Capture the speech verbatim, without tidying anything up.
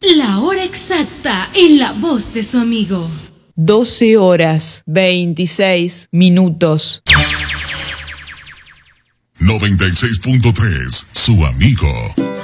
La hora exacta en la voz de su amigo. doce horas veintiséis minutos. noventa y seis punto tres, su amigo.